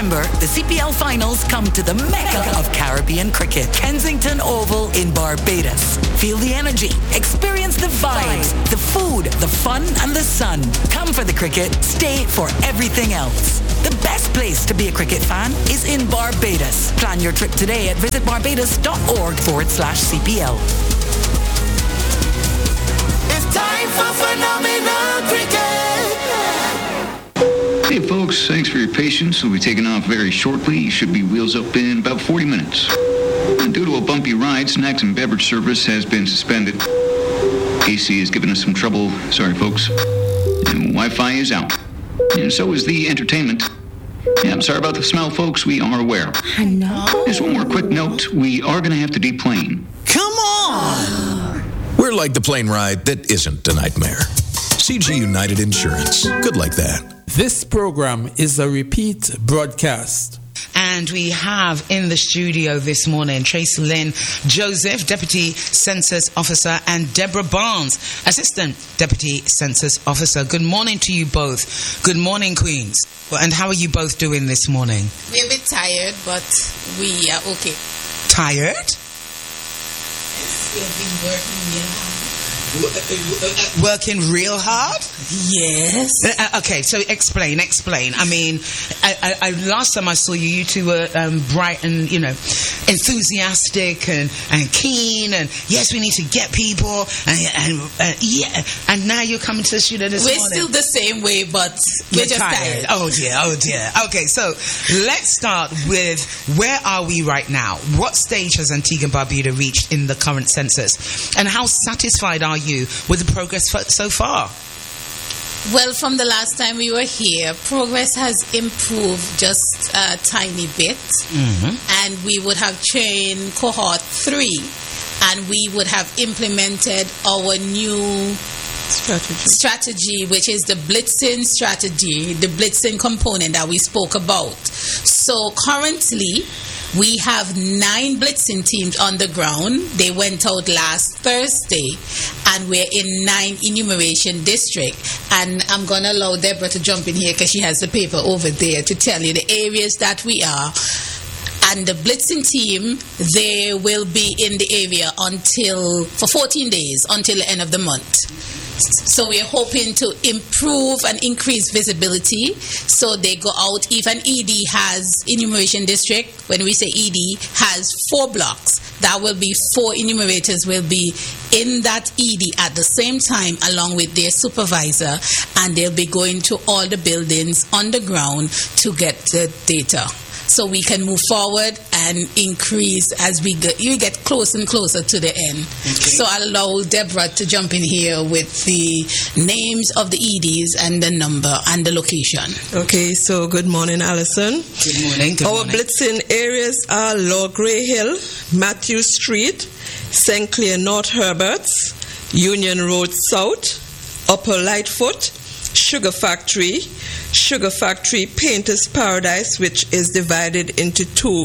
September, the CPL finals come to the mecca of Caribbean cricket, Kensington Oval in Barbados. Feel the energy, experience the vibes, the food, the fun, and the sun. Come for the cricket, stay for everything else. The best place to be a cricket fan is in Barbados. Plan your trip today at visitbarbados.org/CPL. It's time for phenomenal cricket. Hey folks, thanks for your patience. We'll be taking off very shortly. Should be wheels up in about 40 minutes. And due to a bumpy ride, snacks and beverage service has been suspended. AC has given us some trouble. Sorry folks. And Wi-Fi is out. And so is the entertainment. Yeah, I'm sorry about the smell, folks. We are aware. I know. Just one more quick note. We are going to have to deplane. Come on! We're like the plane ride that isn't a nightmare. CG United Insurance. Good like that. This program is a repeat broadcast. And we have in the studio this morning Tracy Lynn Joseph, Deputy Census Officer, and Deborah Barnes, Assistant Deputy Census Officer. Good morning to you both. Good morning, Queens. And how are you both doing this morning? We're a bit tired, but we are okay. Tired? Yes, we've been working real hard. Working real hard? Yes. Okay, so explain. I mean, I last time I saw you, you two were bright and, enthusiastic and keen, and yes, we need to get people, and now you're coming to the studio this morning. We're still the same way, but we're just tired. Oh dear. Okay, so let's start with, where are we right now? What stage has Antigua and Barbuda reached in the current census? And how satisfied are you with the progress so far? Well, from the last time we were here, progress has improved just a tiny bit. Mm-hmm. And we would have trained cohort 3, and we would have implemented our new strategy, which is the blitzing strategy, the blitzing component that we spoke about. So currently, we have 9 blitzing teams on the ground. They went out last Thursday, and we're in 9 enumeration districts. And I'm going to allow Deborah to jump in here because she has the paper over there to tell you the areas that we are. And the blitzing team, they will be in the area for 14 days until the end of the month. So we're hoping to improve and increase visibility. So they go out. Even ED has enumeration district. When we say ED has 4 blocks, that will be 4 enumerators will be in that ED at the same time along with their supervisor, and they'll be going to all the buildings on the ground to get the data. So we can move forward and increase as we get closer and closer to the end. Okay. So I'll allow Deborah to jump in here with the names of the EDs and the number and the location. Okay, so good morning, Alison. Good morning. Our blitzing areas are Lower Grey Hill, Matthew Street, St. Clair North Herberts, Union Road South, Upper Lightfoot, Sugar Factory, Painter's Paradise, which is divided into 3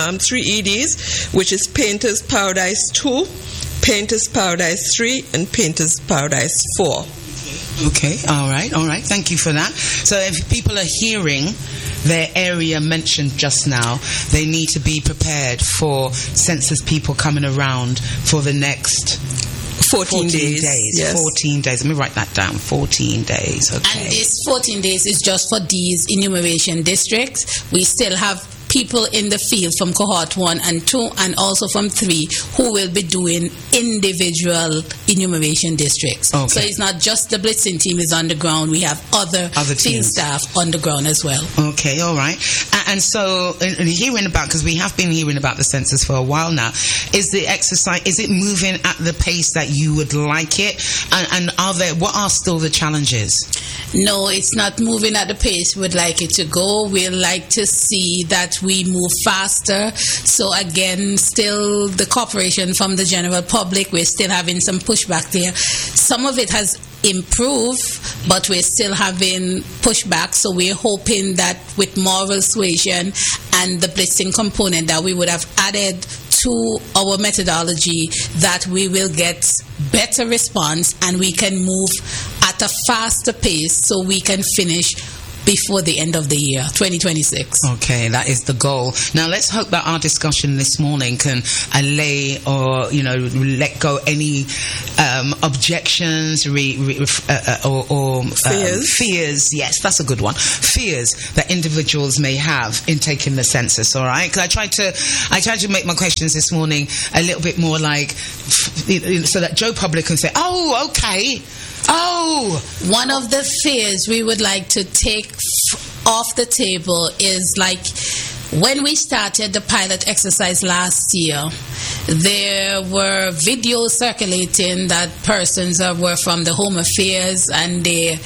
EDs, which is Painter's Paradise 2, Painter's Paradise 3, and Painter's Paradise 4. Okay, all right. Thank you for that. So if people are hearing their area mentioned just now, they need to be prepared for census people coming around for the next 14 days. Yes. 14 days. Let me write that down. 14 days. Okay. And this 14 days is just for these enumeration districts. We still have people in the field from cohort 1 and 2 and also from 3 who will be doing individual enumeration districts. Okay. So it's not just the blitzing team is on the ground. We have other field staff on the ground as well. Okay, all right. And so hearing about, because we have been hearing about the census for a while now, is the exercise, is it moving at the pace that you would like it? And what are still the challenges? No, it's not moving at the pace we'd like it to go. We'd like to see that we move faster. So again, still the cooperation from the general public, we're still having some pushback there. Some of it has improved, but we're still having pushback. So we're hoping that with moral suasion and the blitzing component that we would have added to our methodology, that we will get better response and we can move at a faster pace so we can finish before the end of the year, 2026. Okay, that is the goal. Now, let's hope that our discussion this morning can allay or, let go any objections fears. Yes, that's a good one. Fears that individuals may have in taking the census, all right? Because I tried to make my questions this morning a little bit more like, so that Joe Public can say, oh, okay. Oh! One of the fears we would like to take off the table is like when we started the pilot exercise last year, there were videos circulating that persons were from the Home Affairs and they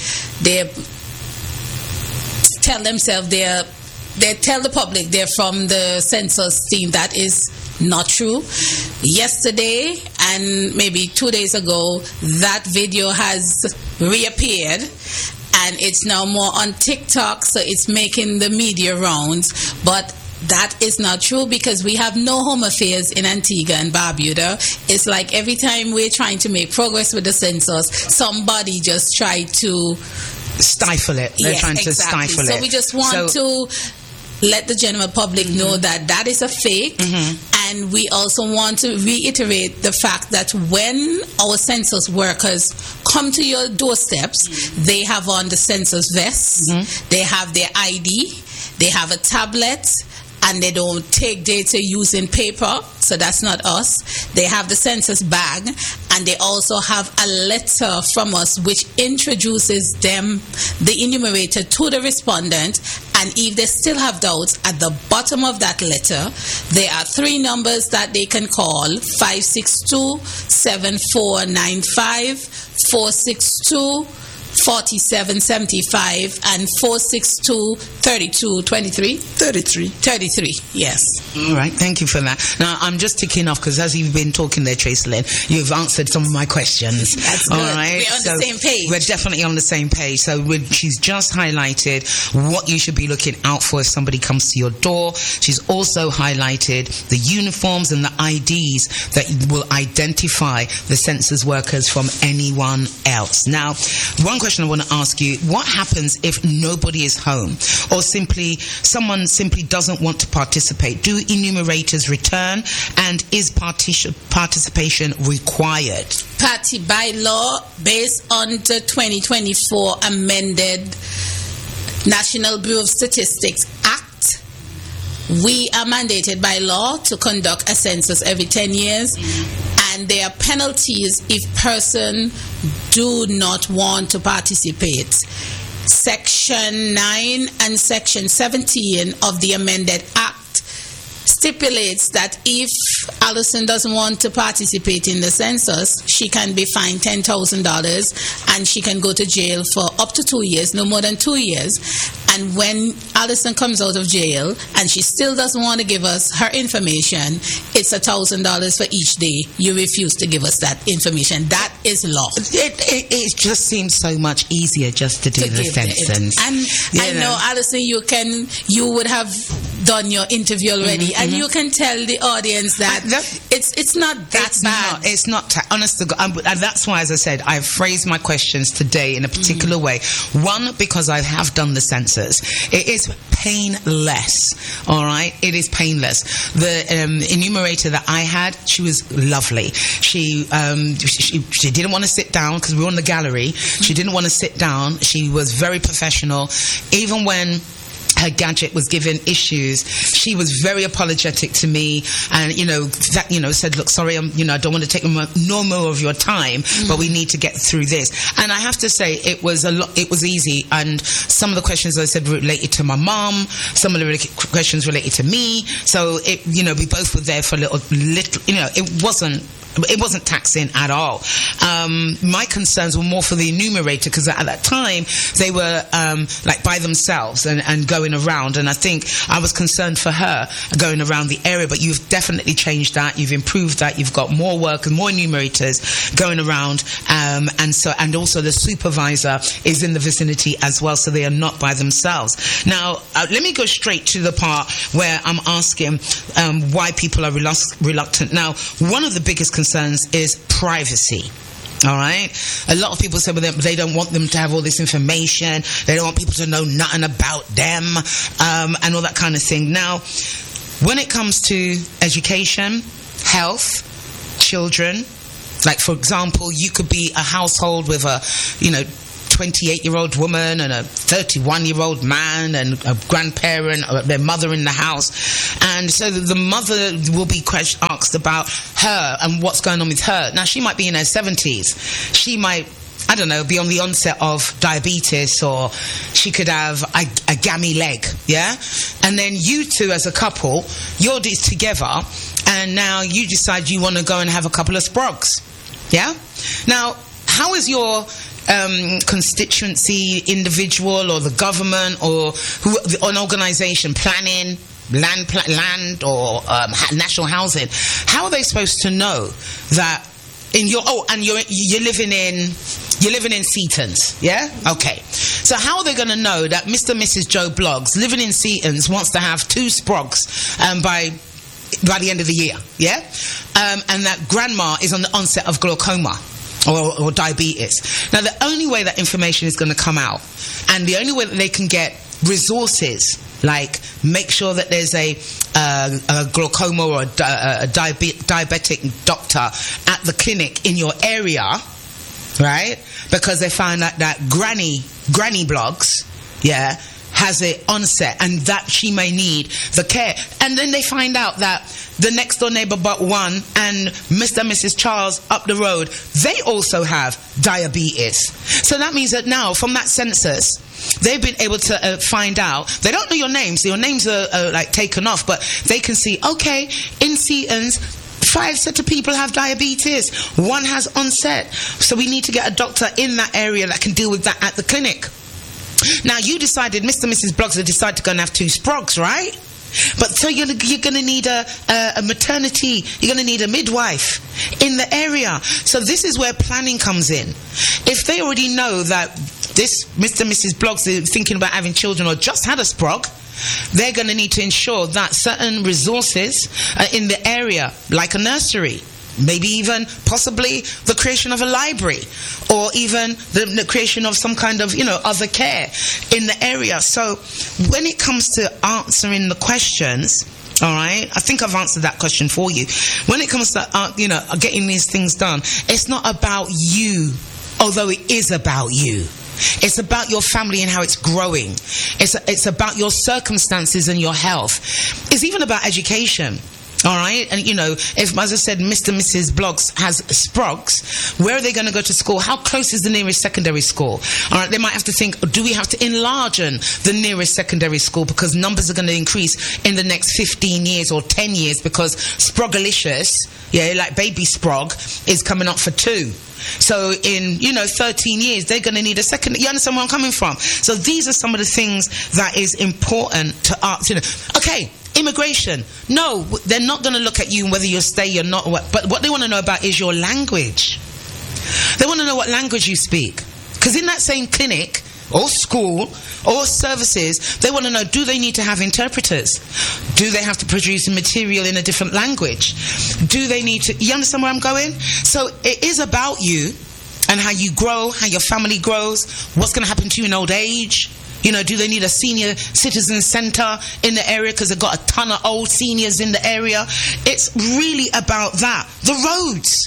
tell themselves they tell the public they're from the census team. That is not true. Yesterday and maybe 2 days ago, that video has reappeared and it's now more on TikTok, so it's making the media rounds. But that is not true because we have no Home Affairs in Antigua and Barbuda. It's like every time we're trying to make progress with the census, somebody just tried to stifle it. They're trying to stifle it. So we just want to let the general public know that is a fake. And we also want to reiterate the fact that when our census workers come to your doorsteps, they have on the census vests, they have their ID, they have a tablet, and they don't take data using paper, so that's not us. They have the census bag, and they also have a letter from us which introduces them, the enumerator, to the respondent. And if they still have doubts, at the bottom of that letter, there are 3 numbers that they can call: 562-7495, 462-4775, and 462-3223. 33, yes. All right, thank you for that. Now, I'm just ticking off because as you've been talking there, Tracy Lynn, you've answered some of my questions. That's good. All right. We're on the same page. We're definitely on the same page. So she's just highlighted what you should be looking out for if somebody comes to your door. She's also highlighted the uniforms and the IDs that will identify the census workers from anyone else. Now, one question I want to ask you: what happens if nobody is home, or someone simply doesn't want to participate? Do enumerators return, and is participation required? By law, based on the 2024 amended National Bureau of Statistics Act, we are mandated by law to conduct a census every 10 years. And there are penalties if persons do not want to participate. Section 9 and Section 17 of the amended Act stipulates that if Alison doesn't want to participate in the census, she can be fined $10,000 and she can go to jail for up to 2 years, no more than 2 years. And when Alison comes out of jail and she still doesn't want to give us her information, it's $1,000 for each day you refuse to give us that information. That is law. It just seems so much easier just to do the census. And I know, Alison, you would have done your interview already, and you can tell the audience that it's not that bad. It's not honest to God, and that's why, as I said, I've phrased my questions today in a particular way. One, because I have done the census. It is painless. All right, it is painless. The enumerator that I had, she was lovely. She didn't want to sit down because we were on the gallery. She didn't want to sit down. She was very professional, even when her gadget was given issues. She was very apologetic to me, and said, "Look, sorry, I don't want to take no more of your time, but we need to get through this." And I have to say, it was easy. And some of the questions I said related to my mom, some of the questions related to me. So we both were there for a little. It wasn't taxing at all. My concerns were more for the enumerator, because at that time they were by themselves and going around, and I think I was concerned for her going around the area. But you've definitely changed that. You've improved that. You've got more work and more enumerators going around, and also the supervisor is in the vicinity as well, so they are not by themselves. Now, let me go straight to the part where I'm asking why people are reluctant. Now, one of the biggest concerns is privacy. All right. A lot of people say they don't want them to have all this information. They don't want people to know nothing about them, and all that kind of thing. Now, when it comes to education, health, children, like for example, you could be a household with a, 28-year-old woman and a 31-year-old man and a grandparent or their mother in the house, and so the mother will be asked about her and what's going on with her. Now, she might be in her 70s. She might, I don't know, be on the onset of diabetes, or she could have a gammy leg, yeah? And then you two as a couple, you're together, and now you decide you want to go and have a couple of sprogs, yeah? Now, how is your constituency, individual, or the government, or an organisation planning land or national housing? How are they supposed to know that in your and you're living in Seatons, yeah? Okay. So how are they going to know that Mr. and Mrs. Joe Bloggs living in Seatons wants to have 2 sprogs by the end of the year, yeah? And that grandma is on the onset of glaucoma or diabetes. Now, the only way that information is going to come out, and the only way that they can get resources, like make sure that there's a glaucoma or a diabetic doctor at the clinic in your area, right? Because they found out that Granny Bloggs, yeah, has an onset and that she may need the care. And then they find out that the next door neighbor but one and Mr. and Mrs. Charles up the road, they also have diabetes. So that means that now from that census, they've been able to find out. They don't know your names. Your names are like taken off, but they can see, okay, in Seatons, 5 sets of people have diabetes. 1 has onset. So we need to get a doctor in that area that can deal with that at the clinic. Now, you decided, Mr. and Mrs. Bloggs have decided to go and have 2 sprogs, right? But so you're going to need a maternity, you're going to need a midwife in the area. So this is where planning comes in. If they already know that this Mr. and Mrs. Bloggs is thinking about having children or just had a sprog, they're going to need to ensure that certain resources are in the area, like a nursery, maybe even possibly the creation of a library, or even the creation of some kind of, other care in the area. So when it comes to answering the questions, all right, I think I've answered that question for you. When it comes to, getting these things done, it's not about you, although it is about you. It's about your family and how it's growing. It's about your circumstances and your health. It's even about education. All right, and if, as I said, Mr. and Mrs. Bloggs has sprogs, where are they going to go to school? How close is the nearest secondary school? All right, they might have to think, do we have to enlarge the nearest secondary school because numbers are going to increase in the next 15 years or 10 years because Sprogalicious, yeah, like baby Sprog, is coming up for 2. So in 13 years they're going to need a second. You understand where I'm coming from? So these are some of the things that is important to ask. Okay, immigration. No, they're not going to look at you whether you'll stay or not. But what they want to know about is your language. They want to know what language you speak. Because in that same clinic or school or services, they want to know, do they need to have interpreters? Do they have to produce material in a different language? Do they need to... You understand where I'm going? So it is about you and how you grow, how your family grows, what's going to happen to you in old age. Do they need a senior citizen centre in the area because they've got a ton of old seniors in the area? It's really about that. The roads.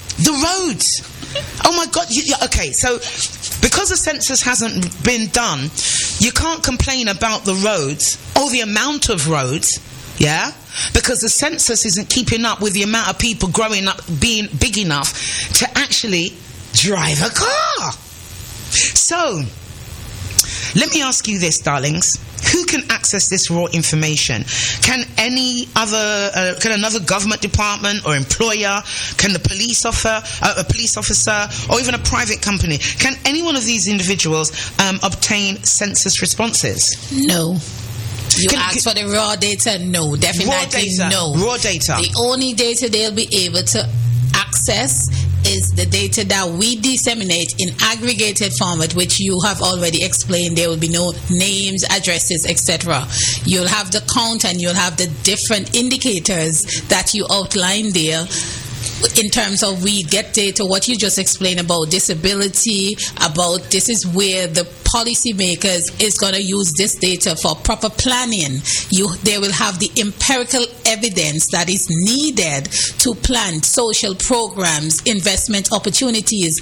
Oh my God. Okay, so because the census hasn't been done, you can't complain about the roads or the amount of roads, yeah? Because the census isn't keeping up with the amount of people growing up, being big enough to actually drive a car. So, let me ask you this, darlings. Who can access this raw information? Can another government department or employer? Can the police officer, or even a private company? Can any one of these individuals obtain census responses? No. You ask for the raw data? No, definitely no. Raw data. The only data they'll be able to access is the data that we disseminate in aggregated format, which you have already explained. There will be no names, addresses, etc. You'll have the count and you'll have the different indicators that you outline there. in terms of we get data, what you just explained about disability, about this is where the policymakers is going to use this data for proper planning. They will have the empirical evidence that is needed to plan social programs, investment opportunities,